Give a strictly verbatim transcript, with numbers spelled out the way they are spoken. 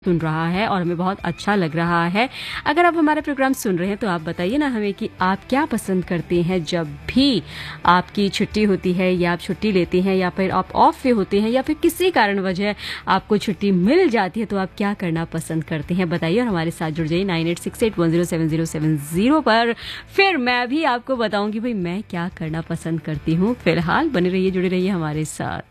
सुन रहा है और हमें बहुत अच्छा लग रहा है। अगर आप हमारे प्रोग्राम सुन रहे हैं तो आप बताइए ना हमें कि आप क्या पसंद करते हैं जब भी आपकी छुट्टी होती है या आप छुट्टी लेते हैं या फिर आप ऑफ पे होते हैं या फिर किसी कारण वजह आपको छुट्टी मिल जाती है तो आप क्या करना पसंद करते हैं बताइए और हमारे साथ जुड़ जाइए nine eight six eight one zero seven zero seven zero पर। फिर मैं भी आपको बताऊंगी भाई मैं क्या करना पसंद करती हूँ। फिलहाल बने रहिए जुड़े रहिए हमारे साथ।